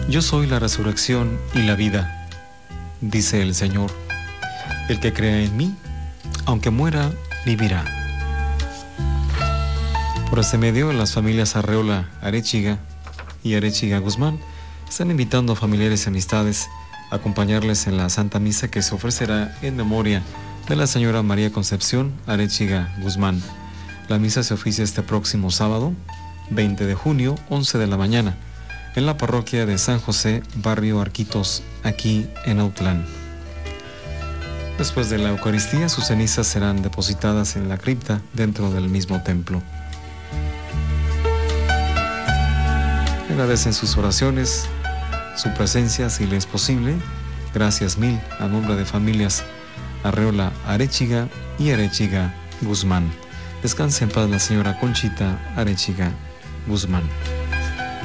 Yo soy la resurrección y la vida, dice el Señor. El que crea en mí, aunque muera, vivirá. Por este medio, las familias Arreola Arechiga y Arechiga Guzmán están invitando a familiares y amistades a acompañarles en la Santa Misa que se ofrecerá en memoria de la señora María Concepción Arechiga Guzmán. La misa se oficia este próximo sábado, 20 de junio, 11 de la mañana, en la parroquia de San José, barrio Arquitos, aquí en Autlán. Después de la Eucaristía, sus cenizas serán depositadas en la cripta dentro del mismo templo. Agradecen sus oraciones, su presencia, si le es posible. Gracias mil a nombre de familias Arreola Arechiga y Arechiga Guzmán. Descanse en paz la señora Conchita Arechiga Guzmán.